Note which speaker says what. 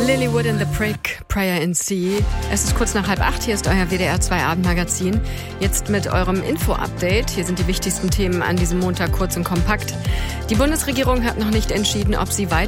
Speaker 1: Lilywood in the Prick, Prayer in Sea. Es ist kurz nach 7:30, hier ist euer WDR 2 Abendmagazin. Jetzt mit eurem Info-Update. Hier sind die wichtigsten Themen an diesem Montag kurz und kompakt. Die Bundesregierung hat noch nicht entschieden, ob sie weiter